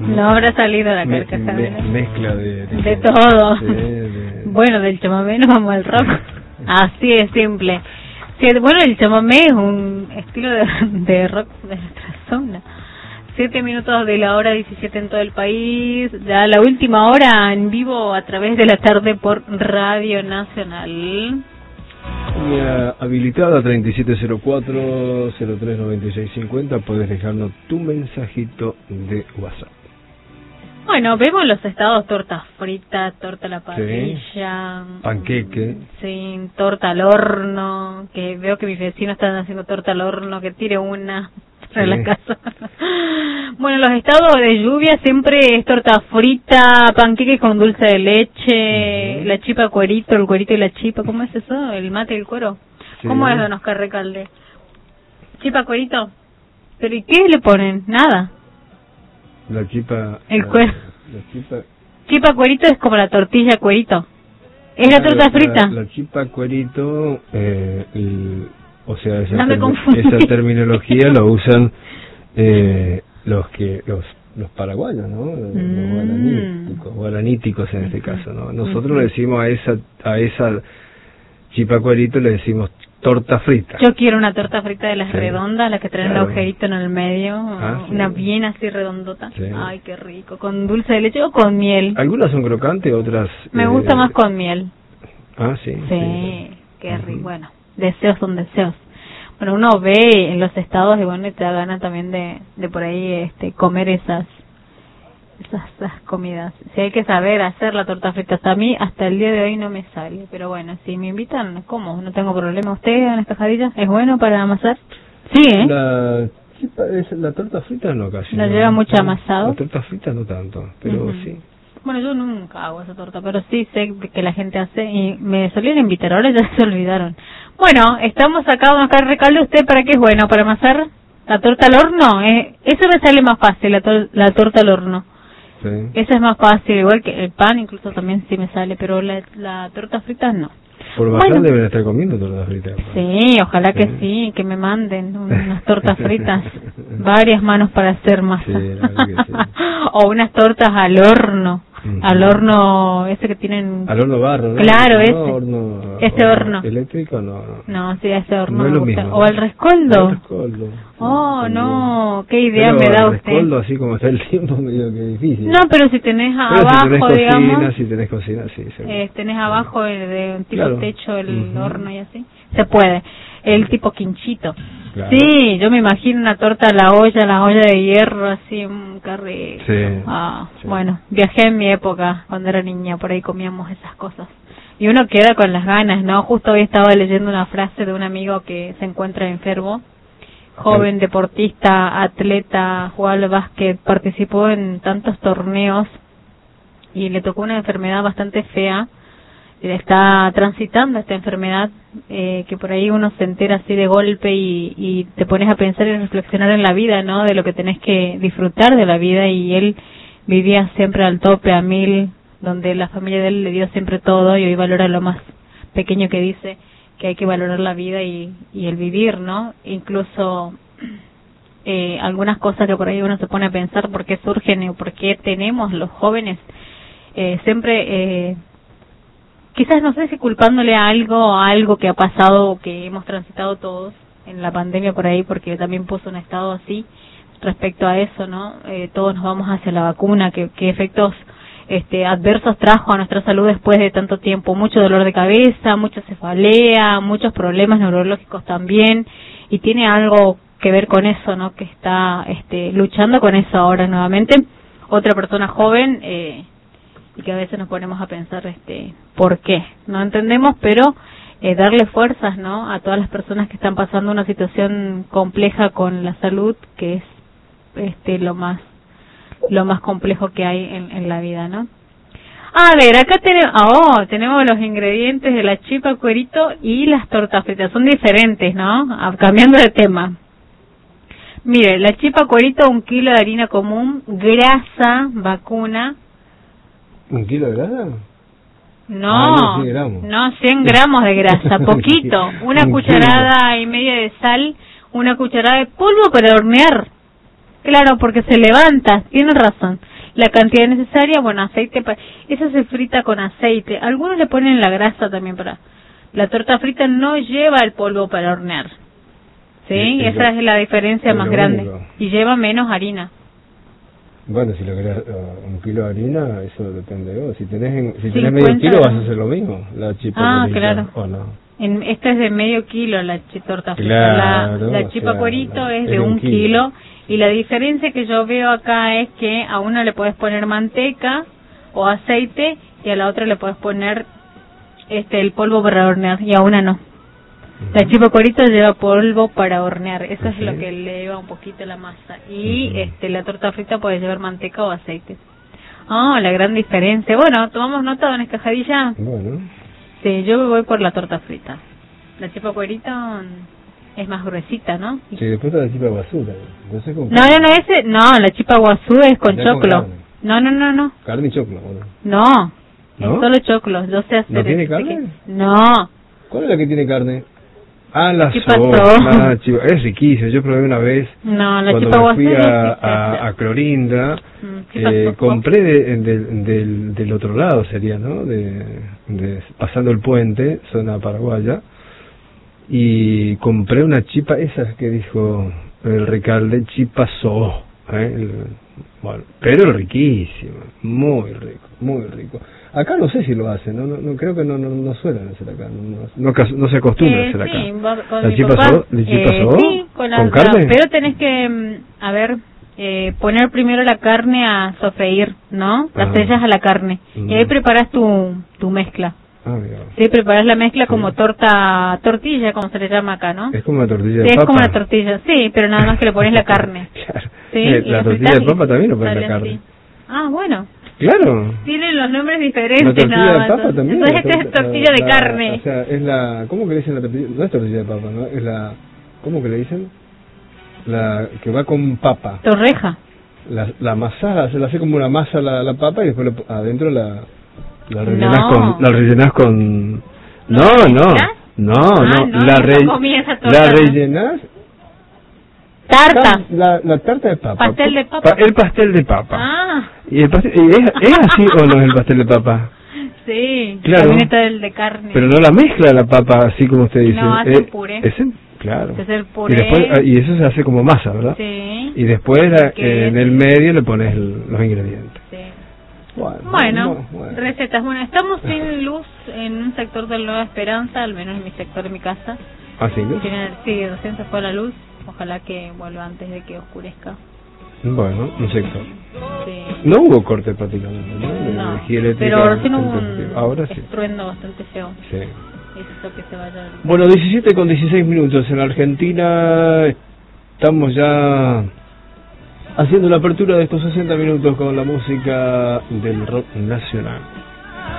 No habrá salido la carcajada. Mezcla de todo. Bueno, del chamamé nos vamos al rock. Así es simple. Sí, bueno, el chamamé es un estilo de rock de nuestra zona. 7 minutos de la hora 17 en todo el país. Ya la última hora en vivo a través de la tarde por Radio Nacional. Habilitada 3704-039650. Puedes dejarnos tu mensajito de WhatsApp. Bueno, vemos los estados: torta frita, torta a la parrilla, sí, panqueque, sí, torta al horno, que veo que mis vecinos están haciendo torta al horno, que tire una para la casa. Bueno, los estados de lluvia siempre es torta frita, panqueque con dulce de leche, la chipa cuerito, el cuerito y la chipa, ¿cómo es eso? ¿El mate y el cuero? Sí. ¿Cómo es, don Oscar Recalde? ¿Chipa cuerito? ¿Pero y qué le ponen? Nada. La chipa... El cuero. Chipa cuerito es como la tortilla cuerito. ¿Es la torta frita? La chipa cuerito, o sea, esa terminología lo usan los paraguayos, ¿no? Los guaraníticos en este caso, ¿no? Nosotros le decimos a esa chipa cuerito le decimos torta frita. Yo quiero una torta frita de las redondas, las que traen el agujerito en el medio, una bien así redondota. Sí. Ay, qué rico. ¿Con dulce de leche o con miel? Algunas son crocantes, otras... Me gusta más con miel. Sí. Sí, qué rico. Bueno, deseos son deseos. Bueno, uno ve en los estados y bueno, te da ganas también de por ahí comer esas comidas. Si hay que saber hacer la torta frita. Hasta a mí, hasta el día de hoy no me sale. Pero bueno, si me invitan, ¿cómo? No tengo problema. ¿Usted en las cajadillas es bueno para amasar? Sí, ¿eh? La torta frita no casi. ¿No lleva mucho amasado? La torta frita no tanto, pero sí. Bueno, yo nunca hago esa torta, pero sí sé que la gente hace y me solían invitar, ahora ya se olvidaron. Bueno, estamos acá, don Oscar Recalde. ¿Usted para qué es bueno? ¿Para amasar la torta al horno? Eso me sale más fácil, la torta al horno. Sí. Esa es más fácil, igual que el pan incluso también sí me sale, pero la torta frita no. Por bajar deben estar comiendo tortas fritas. Sí, ojalá que sí, que me manden unas tortas fritas, varias manos para hacer masa. Sí, la verdad que sí. O unas tortas al horno. Al horno ese que tienen... Al horno barro, ¿no? Claro, ese horno. ¿Eléctrico? No. No, sí, ese horno no es me lo gusta. mismo. O al rescoldo. Oh, no, qué idea me da usted. El rescoldo, así como está el tiempo, medio que difícil. No, pero si tenés abajo, digamos... Si tenés cocina, sí. Tenés abajo de un tipo techo el horno y así. Se puede. El tipo quinchito. Claro. Sí, yo me imagino una torta a la olla de hierro, así, qué rico. Sí. Bueno, viajé en mi época, cuando era niña, por ahí comíamos esas cosas. Y uno queda con las ganas, ¿no? Justo hoy estaba leyendo una frase de un amigo que se encuentra enfermo, joven, deportista, atleta, jugaba al básquet, participó en tantos torneos y le tocó una enfermedad bastante fea. Está transitando esta enfermedad, que por ahí uno se entera así de golpe y te pones a pensar y reflexionar en la vida, ¿no? De lo que tenés que disfrutar de la vida, y él vivía siempre al tope, a 1000, donde la familia de él le dio siempre todo, y hoy valora lo más pequeño, que dice que hay que valorar la vida y el vivir, ¿no? Incluso algunas cosas que por ahí uno se pone a pensar por qué surgen o por qué tenemos los jóvenes siempre... quizás no sé si culpándole a algo que ha pasado o que hemos transitado todos en la pandemia por ahí, porque también puso un estado así respecto a eso, ¿no? Todos nos vamos hacia la vacuna, qué efectos adversos trajo a nuestra salud después de tanto tiempo, mucho dolor de cabeza, mucha cefalea, muchos problemas neurológicos también, y tiene algo que ver con eso, ¿no? Que está luchando con eso ahora nuevamente, otra persona joven, y que a veces nos ponemos a pensar por qué, no entendemos, pero darle fuerzas, ¿no? A todas las personas que están pasando una situación compleja con la salud, que es lo más complejo que hay en la vida, ¿no? A ver, acá tenemos los ingredientes de la chipa cuerito y las tortas fritas, son diferentes, ¿no? Cambiando de tema. Mire, la chipa cuerito, 1 kilo de harina común, grasa vacuna. ¿1 kilo de grasa? No, 100 gramos de grasa, poquito. Una cucharada y media de sal, una cucharada de polvo para hornear. Claro, porque se levanta, tiene razón. la cantidad necesaria, bueno, aceite, eso se frita con aceite. Algunos le ponen la grasa también para... La torta frita no lleva el polvo para hornear, ¿sí? Esa es la diferencia más grande. Y lleva menos harina. Bueno, si le querés 1 kilo de harina, eso depende de vos. Si tenés medio kilo, vas a hacer lo mismo, la chipa claro. ¿o no? Esta es de medio kilo la torta frita. Claro, la chipa cuerito es de 1 kilo. Y la diferencia que yo veo acá es que a una le puedes poner manteca o aceite y a la otra le puedes poner el polvo para hornear y a una no. La chipa cuerito lleva polvo para hornear, eso es lo que le lleva un poquito la masa. Y la torta frita puede llevar manteca o aceite. La gran diferencia. Bueno, tomamos nota, don Escajadilla. Bueno. Sí, yo voy por la torta frita. La chipa cuerito es más gruesita, ¿no? Sí, después está la chipa guazú. No, la chipa guazú es con choclo. No. Carne y choclo, ¿o no? Es solo choclo. Yo sé hacer. ¿No tiene carne? No. ¿Cuál es la que tiene carne? La chipa. Es riquísima. Yo probé una vez. No, la cuando chipa me fui a Clorinda, compré del otro lado, sería, ¿no? Pasando el puente, zona paraguaya, y compré una chipa, esa que dijo el Recalde, chipa so, bueno, pero riquísima, muy rico. Acá no sé si lo hacen, no creo que no suelen hacer acá, no se acostumbra a hacer acá. Sí, la chipa so, sí, con carne, pero tenés que poner primero la carne a sofreír, ¿no? Las sellas a la carne y ahí preparas tu mezcla. Sí, preparas la mezcla como tortilla, como se le llama acá, ¿no? Es como una tortilla de papa. Es como una tortilla, sí, pero nada más que le pones la carne. Claro. ¿Sí? La tortilla de papa también le pones la carne. Así. Bueno. Claro. Tienen los nombres diferentes. La tortilla de papa también. Entonces esta es tortilla de carne. O sea, es la... ¿Cómo que le dicen la tortilla? No es tortilla de papa, ¿no? Es la... ¿Cómo que le dicen? La que va con papa. Torreja. La amasada, se la hace como una masa la papa y después adentro la rellenás con... No. La rellenás... Tarta. La tarta de papa. Pastel de papa. El pastel de papa. ¿Y el pastel, es así o no es el pastel de papa? Sí, claro. También está el de carne. Pero no la mezcla la papa así como usted dice. No, hace puré. Claro. Es el puré. Y después, y eso se hace como masa, ¿verdad? Sí. Y después en el medio le pones los ingredientes. Sí. Bueno, recetas. Bueno, estamos sin luz en un sector de Nueva Esperanza, al menos en mi sector de mi casa. ¿Ah, sin luz? Sí, recién se fue la luz. Ojalá que vuelva antes de que oscurezca. Bueno, un sector. Sí. No hubo corte prácticamente, ¿no? Pero sí hubo un estruendo bastante feo. Sí. Eso que se vaya. Bueno, 17:16 en la Argentina. Estamos ya haciendo la apertura de estos 60 minutos con la música del rock nacional.